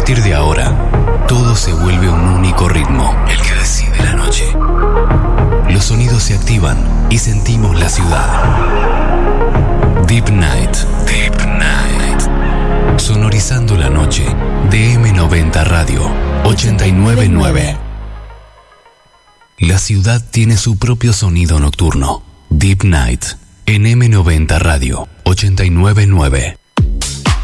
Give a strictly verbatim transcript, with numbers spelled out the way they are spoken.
partir de ahora, todo se vuelve un único ritmo, el que decide la noche. Los sonidos se activan y sentimos la ciudad. Deep Night. Deep Night. Sonorizando la noche. D M noventa Radio ochenta y nueve punto nueve. La ciudad tiene su propio sonido nocturno. Deep Night. En M noventa Radio ochenta y nueve punto nueve.